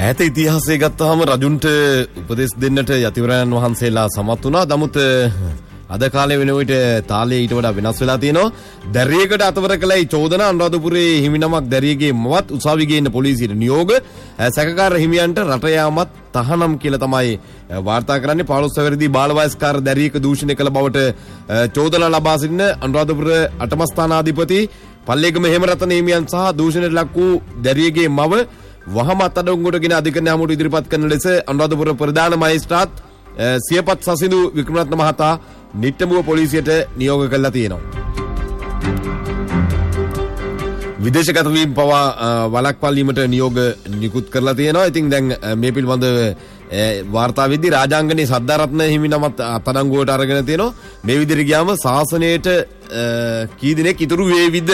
ඈත ඉතිහාසය ගත්තාම රජුන්ට උපදෙස් දෙන්නට යතිවරයන් වහන්සේලා සමත් වුණා. නමුත් අද කාලේ වෙන විට තාලේ ඊට වඩා වෙනස් වෙලා තියෙනවා. දැරියකට අතවර කළයි චෝදනා. අනුරාධපුරයේ හිමිනමක් දැරියගේ මවත් උසාවියේ ඉන්න පොලිසියට නියෝග. සැකකාර හිමියන්ට රට යාමත් තහනම් කියලා තමයි වාර්තා කරන්නේ. 15 වෙනිදි බාල වයස්කාර දැරියක දූෂණය කළ බවට චෝදනා ලබා සිටින අනුරාධපුර අටමස්ථානාධිපති පල්ලේගම හේමරතන හිමියන් සහ දූෂණයට ලක් වූ දැරියගේ මව වහම අත්අඩංගුවටගෙන අධිකරණ හමුවට ඉදිරිපත් කරන ලෙස අනුරාධපුර ප්‍රධාන මහේස්ත්‍රාත් සියපත් සසිඳු වික්‍රමරත්න මහතා නිට්ටඹුව පොලිසියට නියෝග කළා තියෙනවා. විදේශගත වීම පවා වළක්වාලීමට නියෝග නිකුත් කරලා තියෙනවා. ඉතින් දැන් මේ පිළිබඳව වාර්තා වෙද්දී රාජාංගනේ සද්ධාරත්න හිමි නමත් අත්අඩංගුවට අරගෙන තියෙනවා. මේ විදිහට ගියාම ශාසනයට කී දිනක් ඉතුරු වේවිද?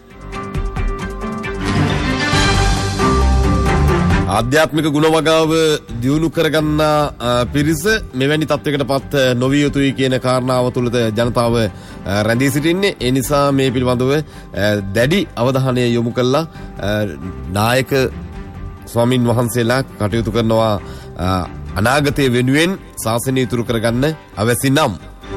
ආධ්‍යාත්මික ගුණවගාව දියුණු කරගන්න පිරිස මෙවැනි තත්වයකට පත් නොවිය යුතුයි කියන කාරණාව තුළද ජනතාව රැඳී සිටින්නේ. ඒ නිසා මේ පිළිබඳව දැඩි අවධානය යොමු කළා නායක ස්වාමින් වහන්සේලා කටයුතු කරනවා අනාගතය වෙනුවෙන් ශාසනය ඉතුරු කරගන්න අවැසි නම්.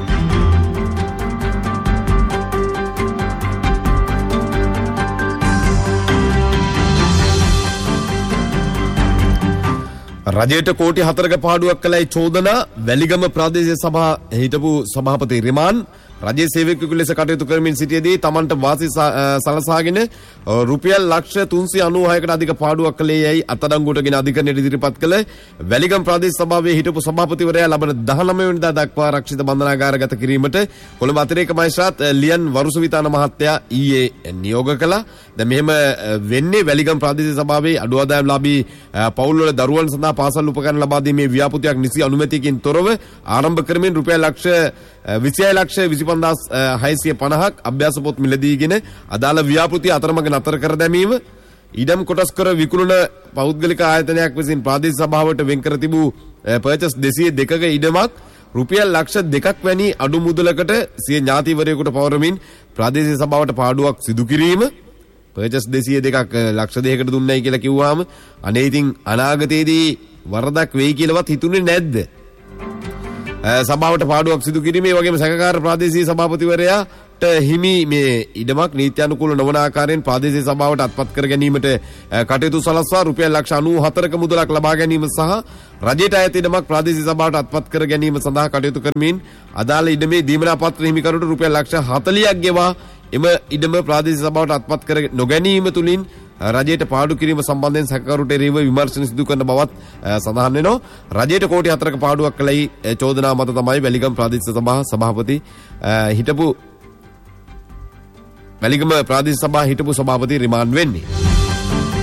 රජයට කෝටි 4ක පාඩුවක් කළයි චෝදනා. වැලිගම ප්‍රාදේශීය සභා හිටපු සභාපති රිමාන් රජයේ සේවකයෙකු ලෙස කටයුතු කරමින් සිටියේදී තමන්ට වාසි සලසාගෙන රුපියල් ලක්ෂ 396කට අධික පාඩුවක් කළේ යයි අත්අඩංගුවටගෙන අධිකරණයට ඉදිරිපත් කළ වැලිගම ප්‍රාදේශීය සභාවේ හිටපු සභාපතිවරයා ලබන 19 වෙනිදා දක්වා ආරක්ෂිත බන්ධනාගාරගත කිරීමට කොළඹ අතිරේක මහේස්ත්‍රාත් ලියන් වරුසවිතාන මහත්තයා ඊයේ නියෝග කළා. දැන් මෙහෙම වෙන්නේ වැලිගම ප්‍රාදේශීය සභාවේ අඩු ආදායම්ලාභී පවුල්වල දරුවන් සඳහා පාසල් උපකරණ ලබා දීමේ ව්‍යාපෘතියක් නිසි අනුමැතියකින් තොරව ආරම්භ කරමින් රුපියල් ලක්ෂ 26,25,650ක් අභ්‍යාස පොත් මිලදීගෙන අදාළ ව්‍යාපෘතිය අතරමඟ නතර කර දැමීම, ඉඩම් කොටස් කර විකුණන පෞද්ගලික ආයතනයක් විසින් ප්‍රාදේශීය සභාවට වෙන් කර තිබූ පර්චස් 202ක ඉඩමක් රුපියල් ලක්ෂ 2ක් වැනි අඩු මුදලකට සිය ඥාතිවරයෙකුට පවරමින් ප්‍රාදේශීය සභාවට පාඩුවක් සිදු කිරීම. පර්චස් 202ක් ලක්ෂ 2කට දුන්නයි කියලා කිව්වාම අනේ ඉතින් අනාගතයේදී වරදක් වෙයි කියලාවත් හිතුනේ නැද්ද? සභාවට පාඩුවක් සිදු කිරීමේ වගේම සැකකාර ප්‍රාදේශීය සභාපතිවරයාට හිමි මේ ඉඩමක් නීත්‍යානුකූල නොවන ආකාරයෙන් ප්‍රාදේශීය සභාවට අත්පත් කර ගැනීමට කටයුතු සලස්වා රුපියල් ලක්ෂ 94ක මුදලක් ලබා ගැනීම සහ රජයට අයත් ඉඩමක් ප්‍රාදේශීය සභාවට අත්පත් කර ගැනීම සඳහා කටයුතු කරමින් අදාළ ඉඩමේ දීමනා පත්‍ර හිමිකරුට රුපියල් ලක්ෂ 40ක් ගෙවා එම ඉඩම ප්‍රාදේශීය සභාවට අත්පත් කර නොගැනීම තුලින් රජයට පාඩු කිරීම සම්බන්ධයෙන් සැකකරුට එරෙහිව විමර්ශන සිදු කරන බවත් සඳහන් වෙනවා. රජයට කෝටි 4ක පාඩුවක් කළයි චෝදනා මත තමයි වැලිගම ප්‍රාදේශීය සභා සභාපති හිටපු වැලිගම ප්‍රාදේශීය සභා හිටපු සභාපති රිමාන්ඩ් වෙන්නේ.